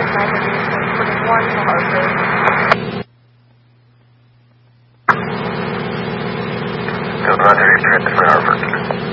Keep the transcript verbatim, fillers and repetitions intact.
North navigation, putting one to Hartford. Good, Roger, return to Hartford.